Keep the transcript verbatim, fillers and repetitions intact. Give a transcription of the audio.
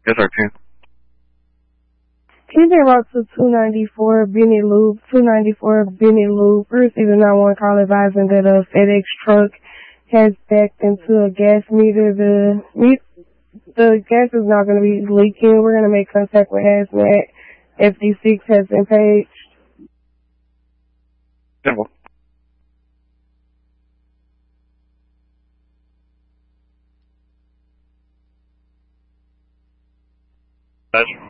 Yes, sir, ten. He's been brought to two ninety-four Benny Loop, two ninety-four Benny Loop. Received a nine one call advising that a FedEx truck has backed into a gas meter. The the gas is not going to be leaking. We're going to make contact with Hazmat. F D six has been paged. Simple. Gotcha.